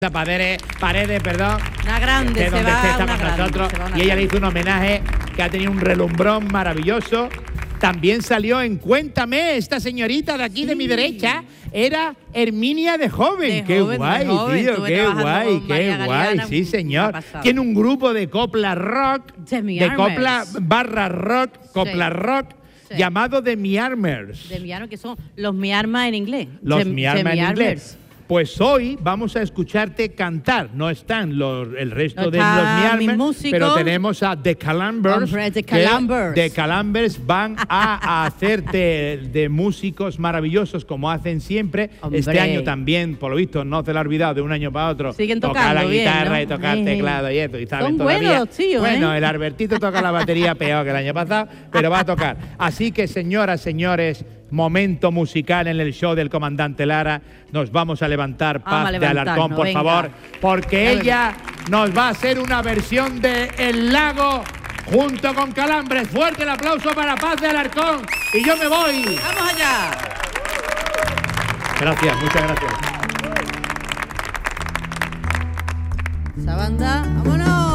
Paredes, perdón. Una grande, donde se va está una con grande, nosotros. se va una Y ella grande. le hizo un homenaje que ha tenido un relumbrón maravilloso. También salió en Cuéntame, esta señorita de aquí de mi derecha era Herminia de joven. De Qué joven, guay, de joven. tío, Estuve qué trabajando guay, con qué María guay. Galeana, Sí, señor. ha pasado. Tiene un grupo de copla rock, The de copla Armers. barra rock, copla Sí. rock, Sí. llamado The Mi Armers. De mi arma, que son los mi arma en inglés. Los The- Mi The Arma en Mi inglés. Armers. Pues hoy vamos a escucharte cantar. No están el resto No de los están Mi mis Armers, músicos. pero tenemos a The Calambers. Hombre, The que Calambers. The Calambers van a hacerte de músicos maravillosos como hacen siempre. Hombre. Este año también, por lo visto, no se lo ha olvidado de un año para otro. Siguen tocar la tocando bien, guitarra ¿no? y tocar el teclado y esto. Y saben Son todavía. buenos los tíos, Bueno, ¿eh? el Albertito toca la batería peor que el año pasado, pero va a tocar. Así que, señoras, señores, momento musical en el show del comandante Lara. Nos vamos a levantar, Vamos a Paz de levantarnos, Alarcón, por venga. favor, porque Ya ella nos va a hacer una versión de El Lago junto con Calambres. Fuerte el aplauso para Paz de Alarcón. Y yo me voy. ¡Vamos allá! Gracias, muchas gracias. Esa banda, ¡vámonos!